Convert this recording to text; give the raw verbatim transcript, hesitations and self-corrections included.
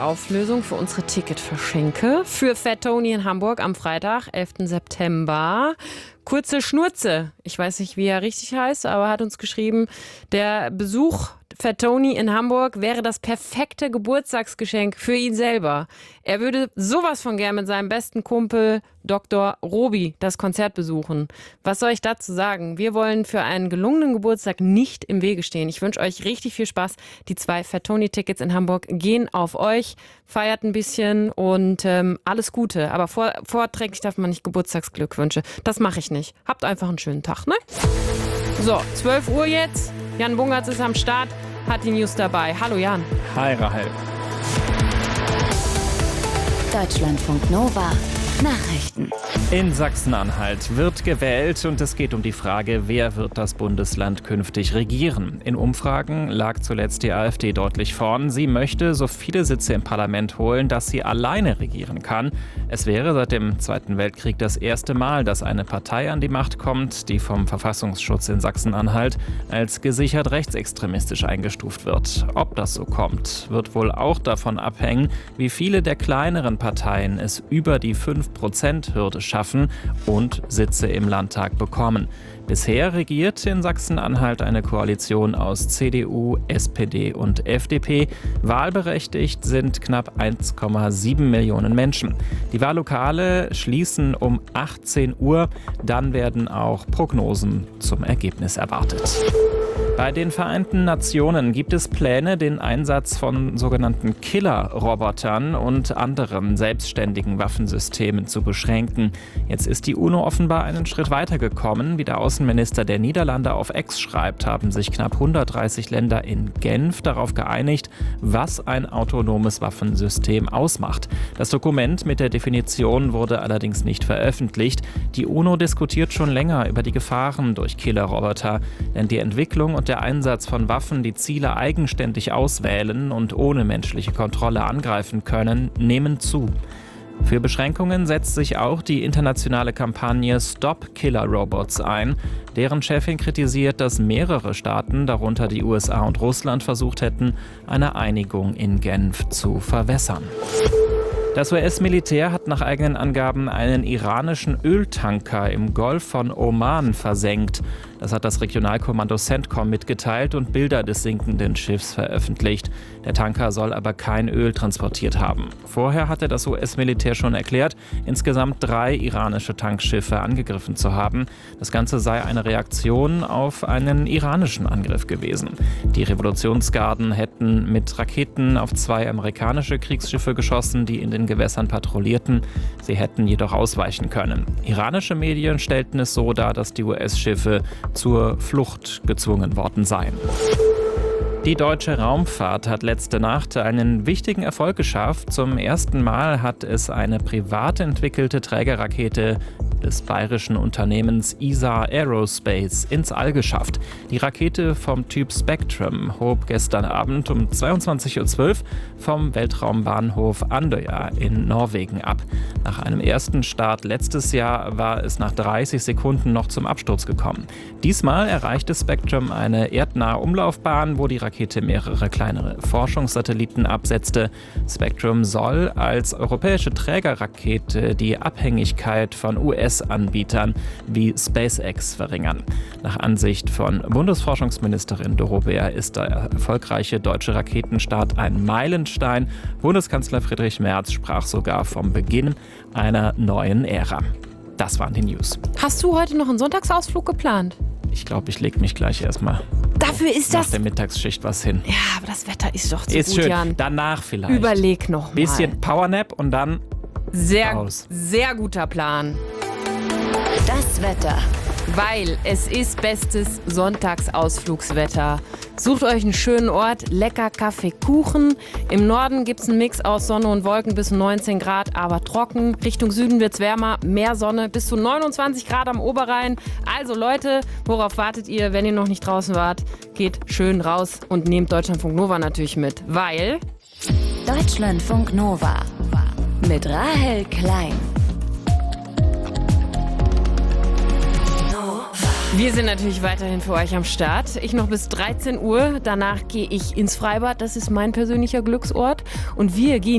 Auflösung für unsere Ticketverschenke für Fat Tony in Hamburg am Freitag, elften September. Kurze Schnurze, ich weiß nicht, wie er richtig heißt, aber er hat uns geschrieben, der Besuch Fat Tony in Hamburg wäre das perfekte Geburtstagsgeschenk für ihn selber. Er würde sowas von gern mit seinem besten Kumpel Doktor Robi das Konzert besuchen. Was soll ich dazu sagen? Wir wollen für einen gelungenen Geburtstag nicht im Wege stehen. Ich wünsche euch richtig viel Spaß. Die zwei Fat Tony Tickets in Hamburg gehen auf euch. Feiert ein bisschen und ähm, alles Gute. Aber vor, vorträglich darf man nicht Geburtstagsglückwünsche. Das mache ich nicht. Habt einfach einen schönen Tag, ne? So, zwölf Uhr jetzt. Jan Bungertz ist am Start, hat die News dabei. Hallo Jan. Hi Rahel. Deutschlandfunk Nova. Nachrichten. In Sachsen-Anhalt wird gewählt und es geht um die Frage, wer wird das Bundesland künftig regieren. In Umfragen lag zuletzt die AfD deutlich vorn. Sie möchte so viele Sitze im Parlament holen, dass sie alleine regieren kann. Es wäre seit dem Zweiten Weltkrieg das erste Mal, dass eine Partei an die Macht kommt, die vom Verfassungsschutz in Sachsen-Anhalt als gesichert rechtsextremistisch eingestuft wird. Ob das so kommt, wird wohl auch davon abhängen, wie viele der kleineren Parteien es über die fünf Prozent Hürde schaffen und Sitze im Landtag bekommen. Bisher regiert in Sachsen-Anhalt eine Koalition aus C D U, S P D und F D P. Wahlberechtigt sind knapp eins Komma sieben Millionen Menschen. Die Wahllokale schließen um achtzehn Uhr. Dann werden auch Prognosen zum Ergebnis erwartet. Bei den Vereinten Nationen gibt es Pläne, den Einsatz von sogenannten Killer-Robotern und anderen selbstständigen Waffensystemen zu beschränken. Jetzt ist die UNO offenbar einen Schritt weitergekommen. Wie der Außenminister der Niederlande auf X schreibt, haben sich knapp hundertdreißig Länder in Genf darauf geeinigt, was ein autonomes Waffensystem ausmacht. Das Dokument mit der Definition wurde allerdings nicht veröffentlicht. Die UNO diskutiert schon länger über die Gefahren durch Killer-Roboter, denn die Entwicklung und der Einsatz von Waffen, die Ziele eigenständig auswählen und ohne menschliche Kontrolle angreifen können, nehmen zu. Für Beschränkungen setzt sich auch die internationale Kampagne Stop Killer Robots ein. Deren Chefin kritisiert, dass mehrere Staaten, darunter die U S A und Russland, versucht hätten, eine Einigung in Genf zu verwässern. Das U S-Militär hat nach eigenen Angaben einen iranischen Öltanker im Golf von Oman versenkt. Das hat das Regionalkommando CENTCOM mitgeteilt und Bilder des sinkenden Schiffs veröffentlicht. Der Tanker soll aber kein Öl transportiert haben. Vorher hatte das U S-Militär schon erklärt, insgesamt drei iranische Tankschiffe angegriffen zu haben. Das Ganze sei eine Reaktion auf einen iranischen Angriff gewesen. Die Revolutionsgarden hätten mit Raketen auf zwei amerikanische Kriegsschiffe geschossen, die in den Gewässern patrouillierten. Sie hätten jedoch ausweichen können. Iranische Medien stellten es so dar, dass die U S-Schiffe zur Flucht gezwungen worden seien. Die deutsche Raumfahrt hat letzte Nacht einen wichtigen Erfolg geschafft. Zum ersten Mal hat es eine privat entwickelte Trägerrakete des bayerischen Unternehmens E S A Aerospace ins All geschafft. Die Rakete vom Typ Spectrum hob gestern Abend um zweiundzwanzig Uhr zwölf vom Weltraumbahnhof Andøya in Norwegen ab. Nach einem ersten Start letztes Jahr war es nach dreißig Sekunden noch zum Absturz gekommen. Diesmal erreichte Spectrum eine erdnahe Umlaufbahn, wo die Rakete mehrere kleinere Forschungssatelliten absetzte. Spectrum soll als europäische Trägerrakete die Abhängigkeit von U S-Anbietern wie SpaceX verringern. Nach Ansicht von Bundesforschungsministerin Doro Bär ist der erfolgreiche deutsche Raketenstart ein Meilenstein. Bundeskanzler Friedrich Merz sprach sogar vom Beginn einer neuen Ära. Das waren die News. Hast du heute noch einen Sonntagsausflug geplant? Ich glaube, ich lege mich gleich erstmal Dafür ist nach das... der Mittagsschicht was hin. Ja, aber das Wetter ist doch zu Ist gut, schön. Jan. Danach vielleicht. Überleg noch mal. Bisschen Powernap und dann Sehr, raus. sehr guter Plan. Das Wetter. Weil es ist bestes Sonntagsausflugswetter. Sucht euch einen schönen Ort, lecker Kaffee, Kuchen. Im Norden gibt es einen Mix aus Sonne und Wolken bis zu neunzehn Grad, aber trocken. Richtung Süden wird es wärmer, mehr Sonne, bis zu neunundzwanzig Grad am Oberrhein. Also Leute, worauf wartet ihr, wenn ihr noch nicht draußen wart? Geht schön raus und nehmt Deutschlandfunk Nova natürlich mit, weil... Deutschlandfunk Nova mit Rahel Klein. Wir sind natürlich weiterhin für euch am Start. Ich noch bis dreizehn Uhr. Danach gehe ich ins Freibad. Das ist mein persönlicher Glücksort. Und wir gehen